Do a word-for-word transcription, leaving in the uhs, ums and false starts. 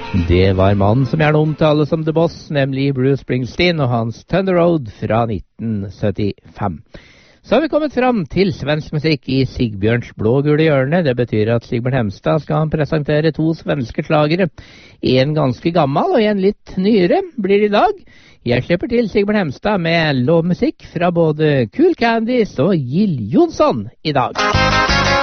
Det var mannen som gjerne omtales som The Boss, nemlig Bruce Springsteen og hans Thunder Road fra nitten syttifem. Så har vi kommet fram til svensk musikk i Sigbjørns blå-gule hjørne. Det betyr at Sigbjørn Hemstad skal presentere to svenske slagere. En ganske gammel og en litt nyere blir det i dag. Jeg slipper til Sigbjørn Hemstad med lovmusikk fra både Cool Candies og Jill Johnson i dag.